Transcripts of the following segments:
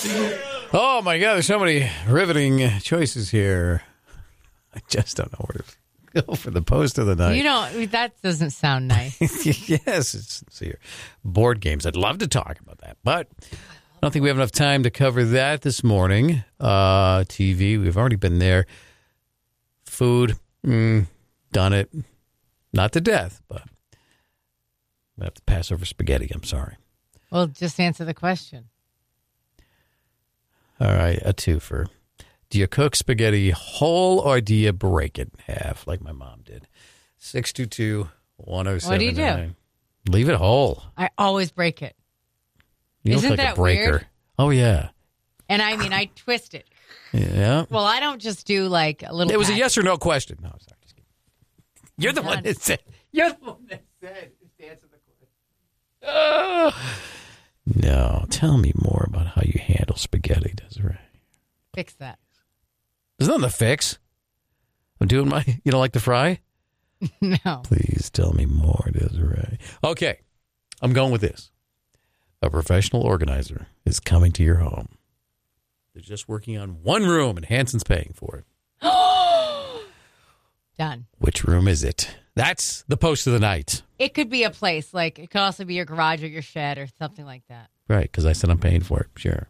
Oh, my God. There's so many riveting choices here. I just don't know where to go for the post of the night. You don't. That doesn't sound nice. Yes. It's here. Board games. I'd love to talk about that, but I don't think we have enough time to cover that this morning. TV. We've already been there. Food. Done it. Not to death, but I have to pass over spaghetti. I'm sorry. Well, just answer the question. All right, a twofer. Do you cook spaghetti whole or do you break it in half like my mom did? 622-1079. What do you do? Leave it whole. I always break it. You Isn't look like that a breaker. weird? Oh, yeah. And I mean, I twist it. Yeah. Well, I don't just do like a little. It was a patch. yes or no question. No, sorry. Just kidding. You're the one that said. You're the one that said. Just answer the question. No, tell me more about how you handle spaghetti, Desiree. Fix that. There's nothing to fix. I'm doing my. You don't like to fry? No. Please tell me more, Desiree. Okay, I'm going with this. A professional organizer is coming to your home. They're just working on one room, and Hanson's paying for it. Done. Which room is it? That's the post of the night. It could be a place. Like, it could also be your garage or your shed or something like that. Right, because I said I'm paying for it. Sure.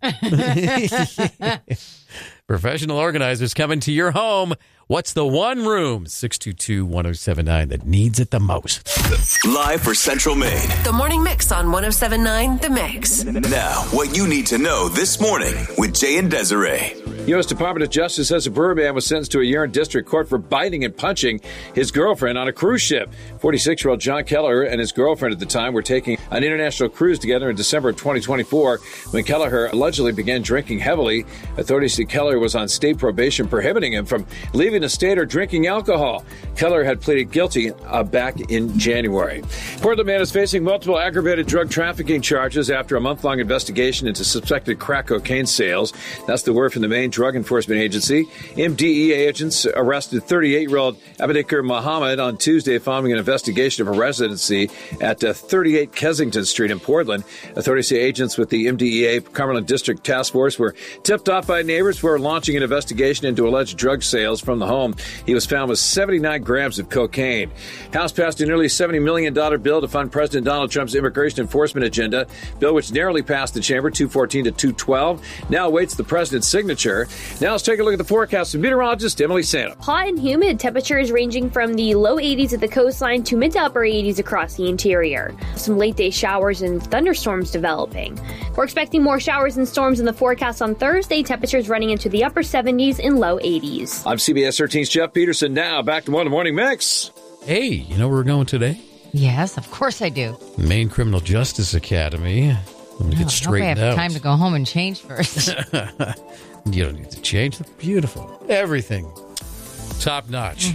Professional organizers coming to your home. What's the one room, 622-1079, that needs it the most? Live for Central Maine. The Morning Mix on 107.9 The Mix. Now, what you need to know this morning with Jay and Desiree. U.S. Department of Justice says a Brewer man was sentenced to a year in district court for biting and punching his girlfriend on a cruise ship. 46-year-old John Kelleher and his girlfriend at the time were taking an international cruise together in December of 2024 when Kelleher allegedly began drinking heavily. Authorities say Kelleher was on state probation prohibiting him from leaving the state or drinking alcohol. Kelleher had pleaded guilty back in January. Portland man is facing multiple aggravated drug trafficking charges after a month-long investigation into suspected crack cocaine sales. That's the word from the Maine Drug Enforcement Agency. MDEA agents arrested 38-year-old Abedekar Muhammad on Tuesday following an investigation of a residency at 38 Kensington Street in Portland. Authorities say agents with the MDEA Cumberland District Task Force were tipped off by neighbors who were launching an investigation into alleged drug sales from the home. He was found with 79 grams of cocaine. House passed a nearly $70 million bill to fund President Donald Trump's immigration enforcement agenda. Bill which narrowly passed the chamber 214 to 212 now awaits the president's signature. Now let's take a look at the forecast with meteorologist Emily Santa. Hot and humid temperatures ranging from the low 80s at the coastline to mid to upper 80s across the interior. Some late day showers and thunderstorms developing. We're expecting more showers and storms in the forecast on Thursday. Temperatures running into the upper 70s and low 80s. I'm CBS 13's Jeff Peterson. Now back to One Morning Mix. Hey, you know where we're going today? Yes, of course I do. Maine Criminal Justice Academy. Let me get straightened I out. have time to go home and change first. You don't need to change. They're beautiful. Everything. Top notch.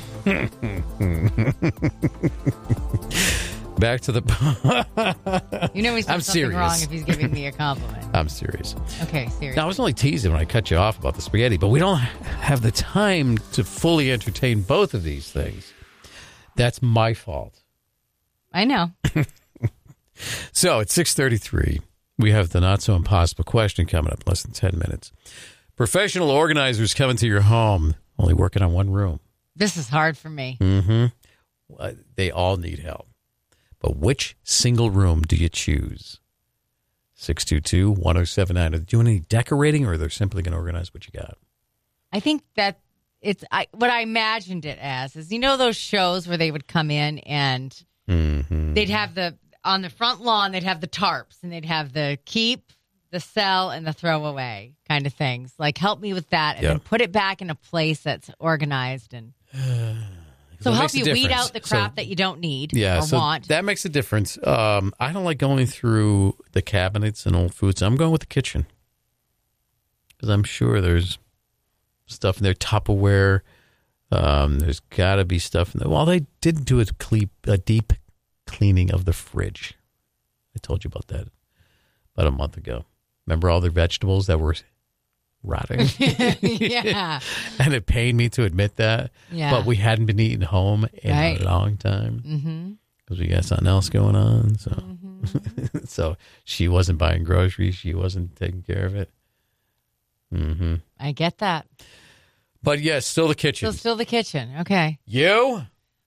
Back to the... You know he's done I'm something serious. wrong if he's giving me a compliment. I'm serious. Okay, serious. Now, I was only teasing when I cut you off about the spaghetti, but we don't have the time to fully entertain both of these things. That's my fault. I know. So, at 6:33, we have the not-so-impossible question coming up in less than 10 minutes. Professional organizers coming to your home, only working on one room. This is hard for me. They all need help. But which single room do you choose? 622-1079. Are they doing any decorating, or are they simply going to organize what you got? I think that what I imagined it as is, you know, those shows where they would come in and they'd have on the front lawn, they'd have the tarps and they'd have the keep, the sell, and the throwaway kind of things. Like, help me with that and then put it back in a place that's organized and so help you weed out the crap that you don't need or want. That makes a difference. I don't like going through the cabinets and old foods. I'm going with the kitchen because I'm sure there's stuff in there, Tupperware. There's got to be stuff in there. Well, they did do a deep cleaning of the fridge. I told you about that about a month ago. Remember all the vegetables that were rotting? Yeah. And it pained me to admit that. Yeah. But we hadn't been eating home in a long time because we got something else going on. So So she wasn't buying groceries. She wasn't taking care of it. Mm-hmm. I get that. But yes, still the kitchen. Still the kitchen. Okay. You?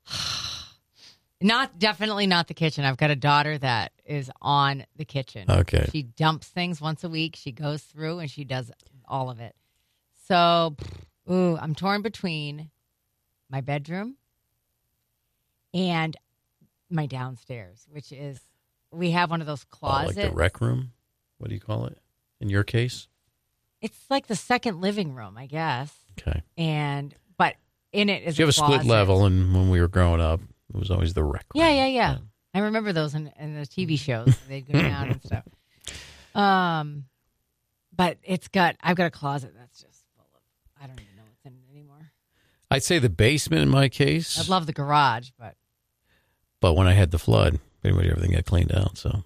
Definitely not the kitchen. I've got a daughter that is on the kitchen. Okay. She dumps things once a week. She goes through and she does all of it. So, I'm torn between my bedroom and my downstairs, which is, we have one of those closets. Like the rec room? What do you call it in your case? It's like the second living room, I guess. Okay. But in it is you have a closet. split level, and when we were growing up, it was always the rec room. Yeah. I remember those in the TV shows. They'd go down and stuff. But I've got a closet that's just full of, I don't even know what's in it anymore. I'd say the basement in my case. I'd love the garage, But when I had the flood, pretty much everything got cleaned out. So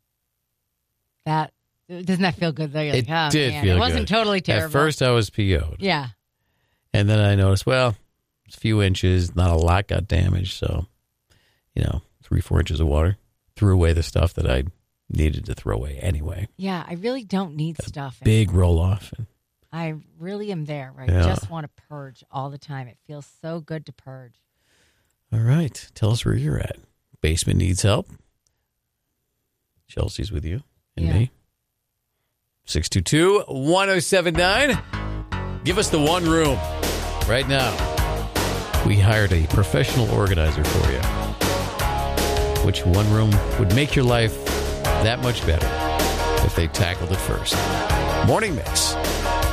doesn't that feel good though? You're it like, oh, did man. feel It good. wasn't totally terrible. At first, I was PO'd. Yeah. And then I noticed, well, it's a few inches, not a lot got damaged. So, 3-4 inches of water. Threw away the stuff that I needed to throw away anyway. Yeah, I really don't need stuff. Big roll off. I really am there, right? Yeah. I just want to purge all the time. It feels so good to purge. All right. Tell us where you're at. Basement needs help. Chelsea's with you and me. 622-1079. Give us the one room right now. We hired a professional organizer for you. Which one room would make your life that much better if they tackled it first? Morning Mix.